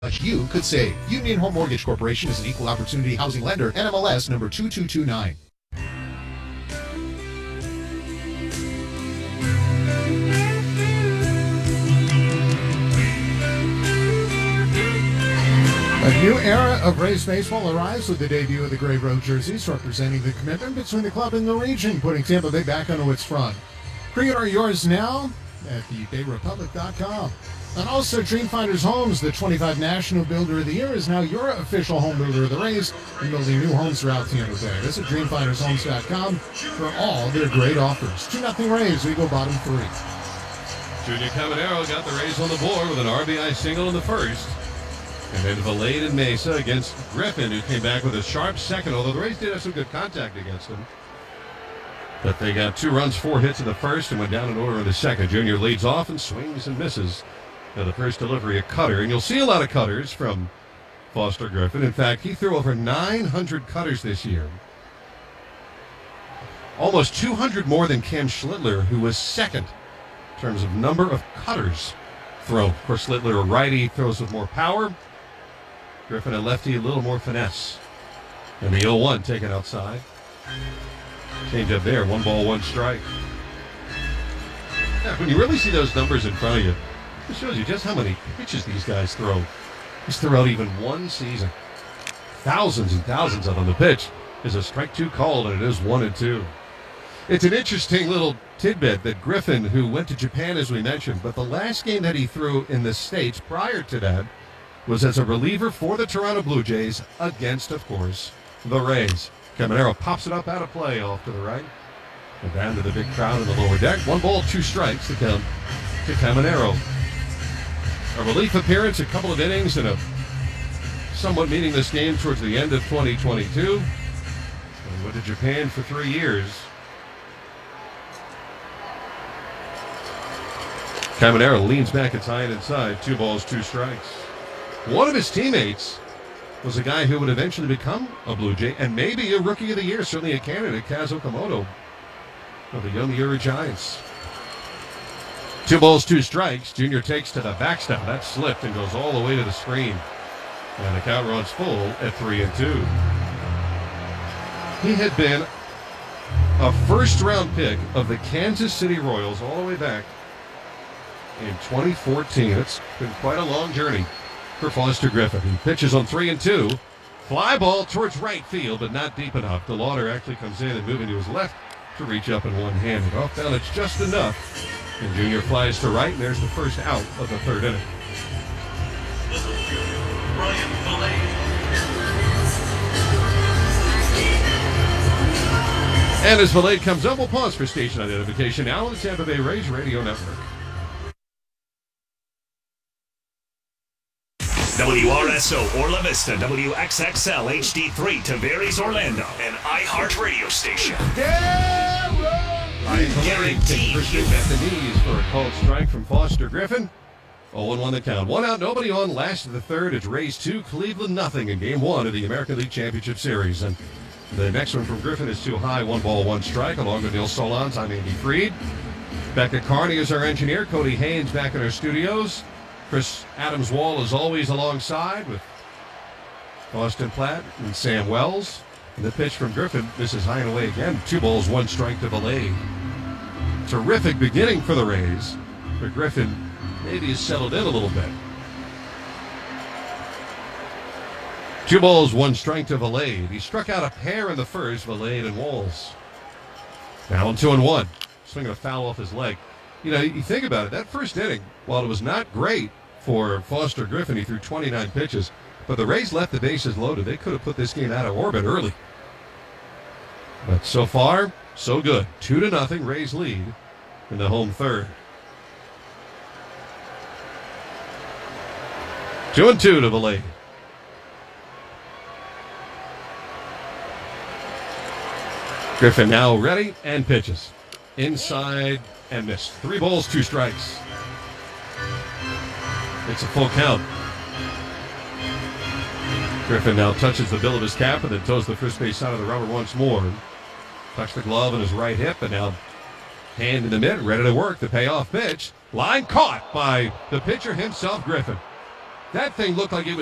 much you could save. Union Home Mortgage Corporation is an equal opportunity housing lender, NMLS number 2229. A new era of Rays baseball arrives with the debut of the Gray Road jerseys, representing the commitment between the club and the region, putting Tampa Bay back onto its front. Pre-order yours now at thebayrepublic.com. And also, Dreamfinders Homes, the 25 National Builder of the Year, is now your official home builder of the Rays and building new homes throughout Tampa Bay. Visit dreamfindershomes.com for all their great offers. 2-0 Rays, we go bottom three. Junior Caminero got the Rays on the board with an RBI single in the first. And then Valade and Mesa against Griffin, who came back with a sharp second, although the Rays did have some good contact against him. But they got 2 runs, 4 hits in the first, and went down in order in the second. Junior leads off and swings and misses. Now the first delivery, a cutter, and you'll see a lot of cutters from Foster Griffin. In fact, he threw over 900 cutters this year. Almost 200 more than Cam Schlittler, who was second in terms of number of cutters thrown. Of course, Schlittler, a righty, throws with more power. Griffin, a lefty, a little more finesse. And the 0-1 taken outside. Change up there, 1 ball, 1 strike. Yeah, when you really see those numbers in front of you, it shows you just how many pitches these guys throw. He's thrown out even one season. Thousands and thousands of them. The pitch is a strike 2 called, and it is 1-2. It's an interesting little tidbit that Griffin, who went to Japan, as we mentioned, but the last game that he threw in the States prior to that was as a reliever for the Toronto Blue Jays against, of course, the Rays. Caminero pops it up out of play off to the right. And down to the big crowd in the lower deck. 1 ball, 2 strikes to count to Caminero. A relief appearance, a couple of innings, and a somewhat meaningless game towards the end of 2022. And went to Japan for 3 years. Caminero leans back and high and inside. 2 balls, 2 strikes. One of his teammates was a guy who would eventually become a Blue Jay and maybe a Rookie of the Year, certainly a candidate, Kaz Okamoto of the Yomiuri Giants. 2 balls, 2 strikes. Junior takes to the backstop. That slipped and goes all the way to the screen. And the count runs full at 3-2. He had been a first-round pick of the Kansas City Royals all the way back in 2014. It's been quite a long journey for Foster Griffin. He pitches on 3-2. Fly ball towards right field, but not deep enough. DeLauder actually comes in and moving to his left to reach up and one-handed. Off balance just enough. And Junior flies to right, and there's the first out of the 3rd inning. And as Valade comes up, we'll pause for station identification now on the Tampa Bay Rays Radio Network. WRSO Orla Vista, WXXL HD3 Tavares Orlando, an iHeart radio station. Guaranteed Christian at the knees for a called strike from Foster Griffin. 0-1 the count. 1 out, nobody on. Last of the 3rd. It's Rays 2, Cleveland nothing in Game 1 of the American League Championship Series. And the next one from Griffin is too high. 1 ball, 1 strike. Along with Neil Solondz, I'm Andy Freed. Becca Carney is our engineer. Cody Haynes back in our studios. Chris Adams-Wall is always alongside with Austin Platt and Sam Wells. And the pitch from Griffin, this is high and away again. 2 balls, 1 strike to Valade. Terrific beginning for the Rays, but Griffin maybe has settled in a little bit. 2 balls, 1 strike to Valade. He struck out a pair in the first, Valade and Walls. Now on 2-1, swinging a foul off his leg. You know, you think about it, that first inning, while it was not great for Foster Griffin, he threw 29 pitches, but the Rays left the bases loaded. They could have put this game out of orbit early. But so far, so good. 2-0, Rays lead in the home 3rd. 2-2 to Valade. Griffin now ready and pitches. Inside and missed. 3 balls, 2 strikes. It's a full count. Griffin now touches the bill of his cap and then toes the first base side of the rubber once more. Touched the glove on his right hip, and now hand in the mitt, ready to work. The payoff pitch. Line caught by the pitcher himself, Griffin. That thing looked like it was